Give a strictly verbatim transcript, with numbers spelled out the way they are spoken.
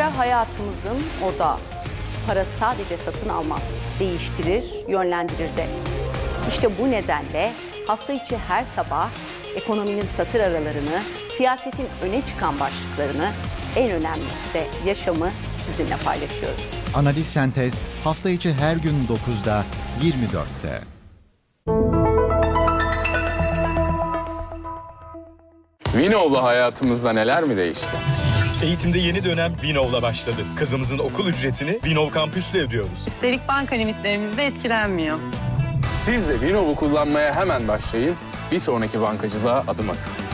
Para hayatımızın odağı. Para sadece satın almaz, değiştirir, yönlendirir de. İşte bu nedenle hafta içi her sabah ekonominin satır aralarını, siyasetin öne çıkan başlıklarını, en önemlisi de yaşamı sizinle paylaşıyoruz. Analiz Sentez hafta içi her gün dokuzda, yirmi dörtte. Vinov'la hayatımızda neler mi değişti? Eğitimde yeni dönem Vinov'la başladı. Kızımızın okul ücretini Vinov kampüsle ödüyoruz. Üstelik banka limitlerimiz de etkilenmiyor. Siz de Vinov'u kullanmaya hemen başlayın. Bir sonraki bankacılığa adım atın.